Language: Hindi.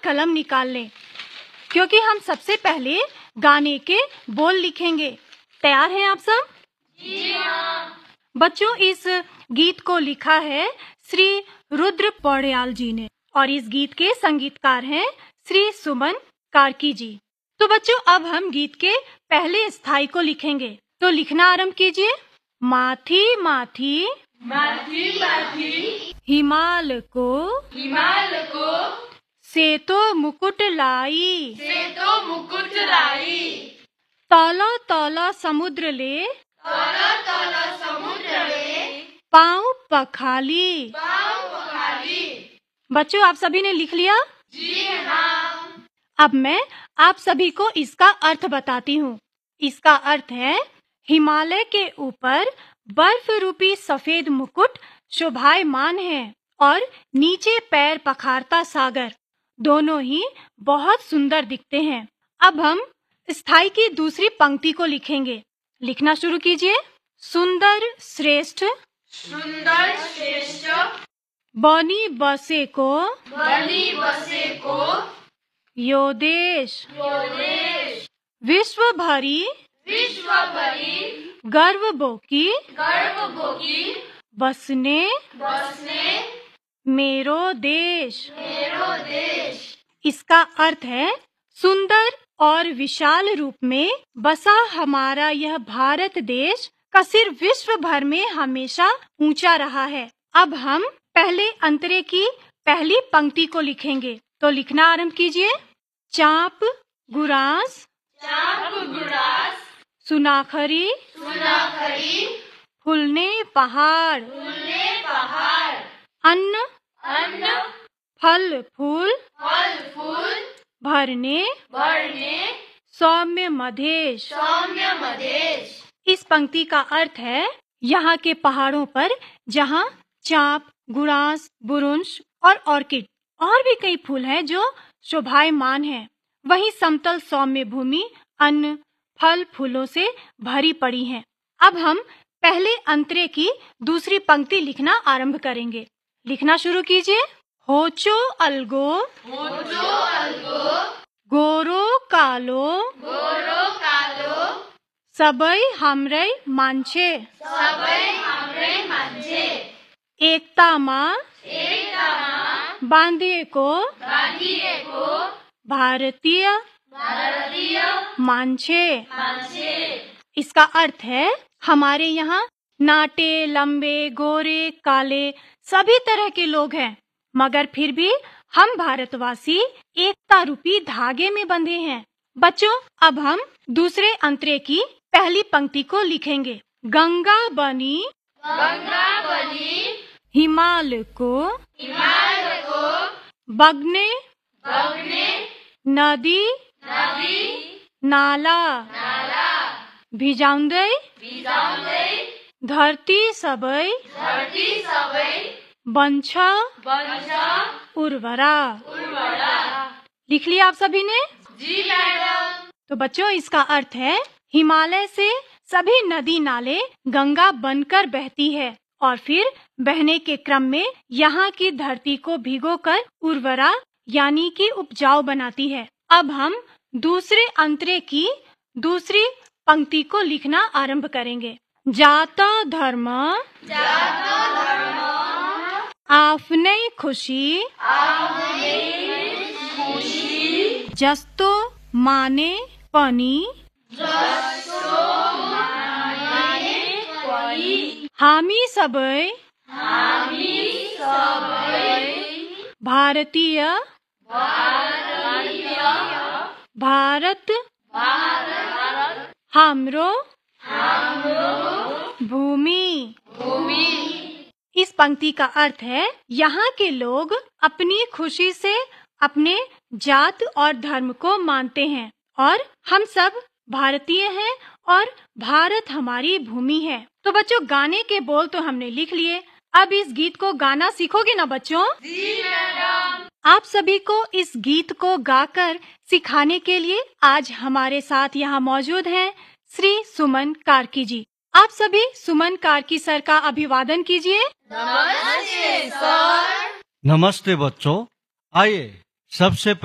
कलम निकाल लें, क्योंकि हम सबसे पहले गाने के बोल लिखेंगे। तैयार हैं आप सब? जी हाँ। बच्चों, इस गीत को लिखा है श्री रुद्र पौड़याल जी ने और इस गीत के संगीतकार हैं श्री सुमन कार्की जी। तो बच्चों, अब हम गीत के पहले स्थाई को लिखेंगे। तो लिखना आरंभ कीजिए। माथी माथी माथी माथी हिमाल को से तो मुकुट लाई, तौला तौला समुद्र ले पाँव पखाली। बच्चों, आप सभी ने लिख लिया? जी हाँ। अब मैं आप सभी को इसका अर्थ बताती हूँ। इसका अर्थ है, हिमालय के ऊपर बर्फ रूपी सफेद मुकुट शोभायमान है और नीचे पैर पखारता सागर, दोनों ही बहुत सुंदर दिखते हैं। अब हम स्थाई की दूसरी पंक्ति को लिखेंगे। लिखना शुरू कीजिए। सुंदर श्रेष्ठ बनी बसे को यो देश विश्व भरी गर्व बोकी बसने मेरो देश। इसका अर्थ है, सुंदर और विशाल रूप में बसा हमारा यह भारत देश का सिर विश्व भर में हमेशा ऊंचा रहा है। अब हम पहले अंतरे की पहली पंक्ति को लिखेंगे। तो लिखना आरंभ कीजिए। चाप गुरांस सुनाखरी फूलने पहाड़ अन्न फल फूल भरने सौम्य मधेश। इस पंक्ति का अर्थ है, यहाँ के पहाड़ों पर जहाँ चाँप, गुरांस, बुरुंश और ऑर्किड और भी कई फूल हैं जो शोभायमान हैं, वहीं समतल सौम्य भूमि अन्न फल फूलों से भरी पड़ी है। अब हम पहले अंतरे की दूसरी पंक्ति लिखना आरंभ करेंगे। लिखना शुरू कीजिए। होचो अलगो गोरो कालो सबई हमरे मांछे एकता माँ बांधिए को भारतीय मांछे। इसका अर्थ है, हमारे यहाँ नाटे लंबे गोरे काले सभी तरह के लोग हैं, मगर फिर भी हम भारतवासी एकता रूपी धागे में बंधे हैं। बच्चों, अब हम दूसरे अंतरे की पहली पंक्ति को लिखेंगे। गंगा बनी हिमाल को बगने नदी नाला भिजाउँदै धरती सबई बन्छ उर्वरा। लिख लिया आप सभी ने? जी मैडम। तो बच्चों, इसका अर्थ है, हिमालय से सभी नदी नाले गंगा बनकर बहती है और फिर बहने के क्रम में यहाँ की धरती को भिगोकर उर्वरा यानी कि उपजाऊ बनाती है। अब हम दूसरे अंतरे की दूसरी पंक्ति को लिखना आरंभ करेंगे। जाता धर्म आफ्नै खुशी जस्तो माने पनि हामी सबै भारतीय भारत हाम्रो भूमि। इस पंक्ति का अर्थ है, यहाँ के लोग अपनी खुशी से अपने जात और धर्म को मानते हैं और हम सब भारतीय हैं और भारत हमारी भूमि है। तो बच्चों, गाने के बोल तो हमने लिख लिए। अब इस गीत को गाना सीखोगे ना बच्चों? जी मैडम। आप सभी को इस गीत को गाकर सिखाने के लिए आज हमारे साथ यहाँ मौजूद हैं श्री सुमन कार्की जी। आप सभी सुमन कार्की सर का अभिवादन कीजिए। नमस्ते सर। नमस्ते बच्चों। आइए सबसे